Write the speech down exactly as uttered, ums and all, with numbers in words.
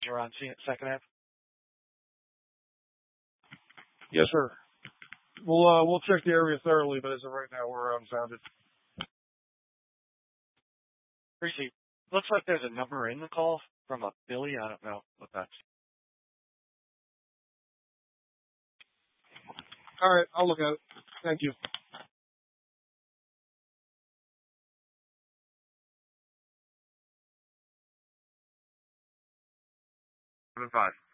You're on Se- Second Ave? Yes, sir. We'll uh, we'll check the area thoroughly, but as of right now, we're unfounded. Appreciate. Looks like there's a number in the call from a Billy. I don't know what that's. All right, I'll look at it. Thank you. Seven five.